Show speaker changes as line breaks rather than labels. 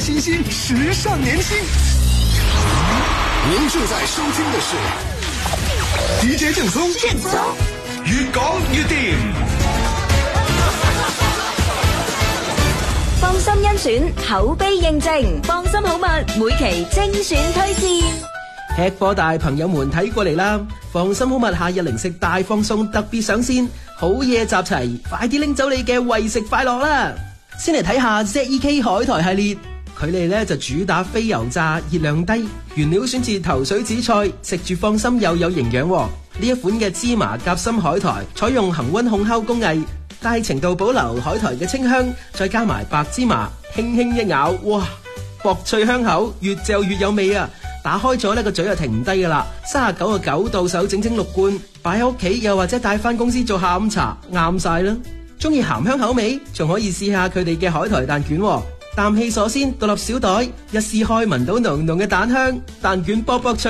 新鲜，时尚年轻。您正在收聽的是 DJ 正宗，越講越掂。
放心甄選，口碑認證，放心好物，每期精選推薦。
吃貨大朋友們睇過嚟啦！放心好物夏日零食大放送特別上線，好嘢集齊，快啲拎走你嘅為食快樂啦！先嚟睇下 ZEK 海苔系列，佢哋咧就主打非油炸，熱量低，原料選自頭水紫菜，食住放心又有營養。呢一款嘅芝麻夾心海苔採用恒溫烘烤工藝，大程度保留海苔嘅清香，再加埋白芝麻，輕輕一咬，哇，薄脆香口，越嚼越有味啊！打開咗呢個嘴就停唔低噶啦，39.9到手整6罐，擺喺屋企又或者帶翻公司做下午茶，啱晒啦！中意鹹香口味，仲可以試下佢哋嘅海苔蛋卷，啖氣鎖先，獨立小袋，一撕開聞到濃濃嘅蛋香，蛋卷卜卜脆。